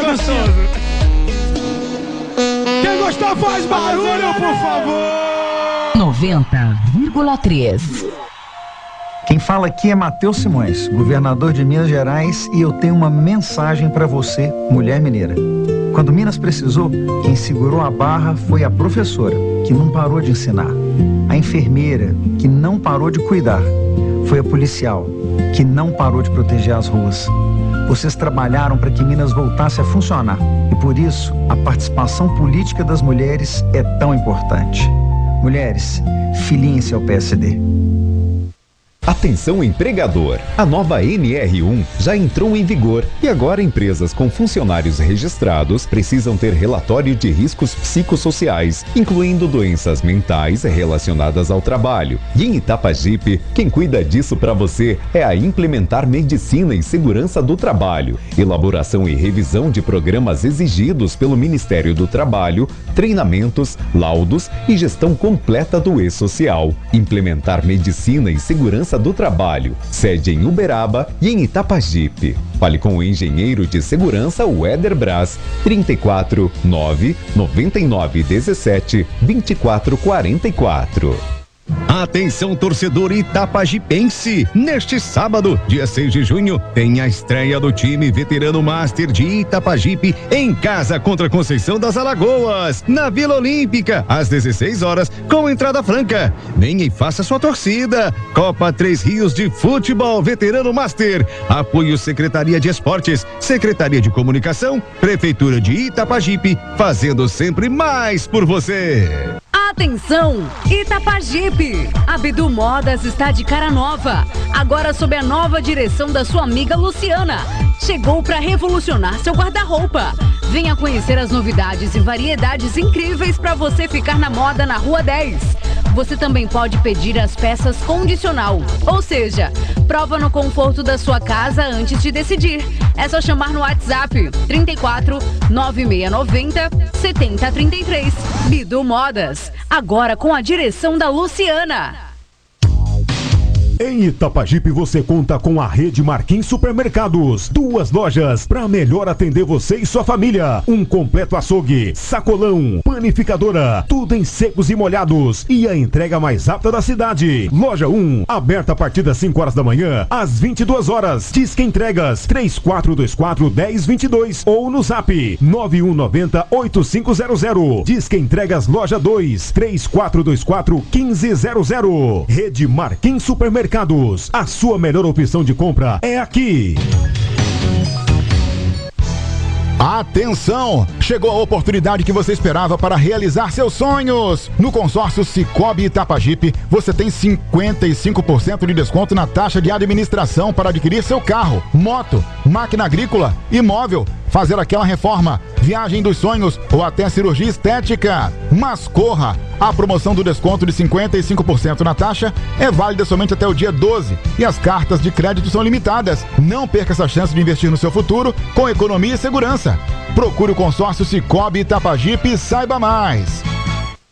gostoso. Quem gostou faz barulho, por favor. 90,3. Quem fala aqui é Matheus Simões, governador de Minas Gerais, e eu tenho uma mensagem para você, mulher mineira. Quando Minas precisou, quem segurou a barra foi a professora, que não parou de ensinar. A enfermeira, que não parou de cuidar. Foi a policial, que não parou de proteger as ruas. Vocês trabalharam para que Minas voltasse a funcionar. E por isso, a participação política das mulheres é tão importante. Mulheres, filiem-se ao PSD. Atenção empregador, a nova NR1 já entrou em vigor e agora empresas com funcionários registrados precisam ter relatório de riscos psicossociais, incluindo doenças mentais relacionadas ao trabalho. E em Itapajipe, quem cuida disso para você é a Implementar Medicina e Segurança do Trabalho, elaboração e revisão de programas exigidos pelo Ministério do Trabalho, treinamentos, laudos e gestão completa do E-Social. Implementar Medicina e Segurança do Trabalho, sede em Uberaba e em Itapajipe. Fale com o engenheiro de segurança Weder Braz, 34 9 99 17 24 44. Atenção torcedor itapajipense, neste sábado, dia 6 de junho, tem a estreia do time Veterano Master de Itapajipe em casa contra Conceição das Alagoas, na Vila Olímpica, às 16 horas, com entrada franca. Venha e faça sua torcida. Copa 3 Rios de Futebol Veterano Master. Apoio Secretaria de Esportes, Secretaria de Comunicação, Prefeitura de Itapajipe, fazendo sempre mais por você. Atenção, Itapajipe! A Bidu Modas está de cara nova, agora sob a nova direção da sua amiga Luciana. Chegou para revolucionar seu guarda-roupa. Venha conhecer as novidades e variedades incríveis para você ficar na moda na Rua 10. Você também pode pedir as peças condicional, ou seja, prova no conforto da sua casa antes de decidir. É só chamar no WhatsApp 34 9690 7033. Bidu Modas, agora com a direção da Luciana. Em Itapajipe você conta com a rede Marquinhos Supermercados. 2 lojas para melhor atender você e sua família. Um completo açougue, sacolão, panificadora, tudo em secos e molhados. E a entrega mais rápida da cidade. Loja 1, aberta a partir das 5 horas da manhã às 22 horas. Disque entregas 3424-1022 ou no zap 9190-8500. Disque entregas loja 2, 3424-1500. Rede Marquinhos Supermercados. A sua melhor opção de compra é aqui. Atenção! Chegou a oportunidade que você esperava para realizar seus sonhos. No consórcio Sicoob Itapajipe, você tem 55% de desconto na taxa de administração para adquirir seu carro, moto, máquina agrícola, imóvel, fazer aquela reforma, viagem dos sonhos ou até cirurgia estética. Mas corra! A promoção do desconto de 55% na taxa é válida somente até o dia 12 e as cartas de crédito são limitadas. Não perca essa chance de investir no seu futuro com economia e segurança. Procure o consórcio Sicoob Itapajipe e saiba mais.